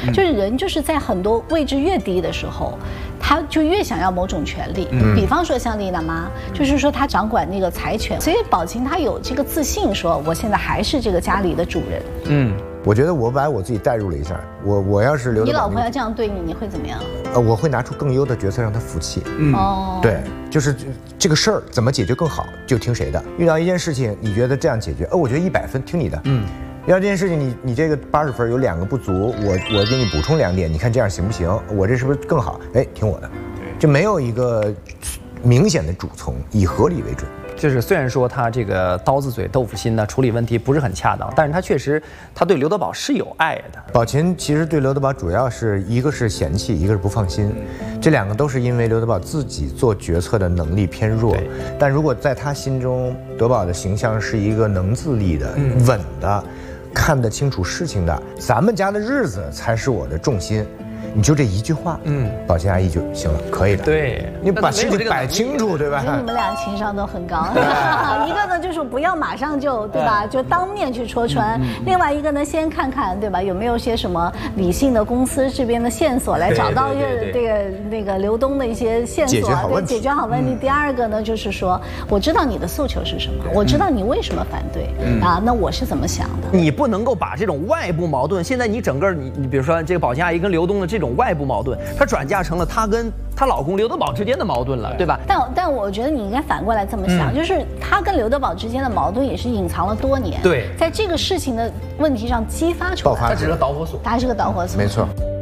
就是人就是在很多位置越低的时候，他就越想要某种权利。比方说像丽娜妈，就是说她掌管那个财权，所以宝琴她有这个自信，说我现在还是这个家里的主人。 我觉得我把我自己代入了一下，我要是刘德宝， 你老婆要这样对你，你会怎么样？ 我会拿出更优的决策让她服气。对，就是这个事儿怎么解决更好，就听谁的。遇到一件事情，你觉得这样解决，我觉得100分，听你的。遇到这件事情，你这个80分有2个不足，我给你补充2点，你看这样行不行？我这是不是更好？哎，听我的，就没有一个明显的主从，以合理为准。 就是虽然说他这个刀子嘴豆腐心呢，处理问题不是很恰当，但是他确实他对刘德宝是有爱的。 宝琴其实对刘德宝主要是一个是嫌弃，一个是不放心，这2个都是因为刘德宝自己做决策的能力偏弱。但如果在他心中，德宝的形象是一个能自立的、稳的、看得清楚事情的，咱们家的日子才是我的重心。你就这一句话，宝琴阿姨就行了，可以的。 对， 你把事情摆清楚，对吧？ 我觉得你们俩情商都很高。一个呢就是不要马上就，对吧？就当面去戳穿。另外一个呢，先看看，对吧？有没有些什么理性的公司这边的线索，来找到那个刘东的一些线索，对，解决好问题。第二个呢，就是说，我知道你的诉求是什么，我知道你为什么反对啊，那我是怎么想的？ 你不能够把这种外部矛盾，现在你整个你比如说这个宝琴阿姨跟刘东的这种外部矛盾，它转嫁成了她跟她老公刘德宝之间的矛盾了，对吧？ 但我觉得你应该反过来这么想，就是她跟刘德宝之间的矛盾也是隐藏了多年。 对， 在这个事情的问题上激发出来， 它只是个导火索， 它是个导火索， 没错。